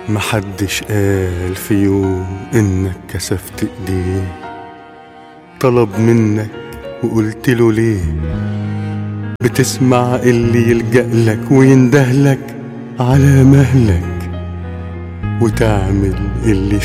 محدش قال في يوم انك كسفت ايديه، طلب منك وقلتله ليه؟ بتسمع اللي يلجألك ويندهلك على مهلك، وتعمل اللي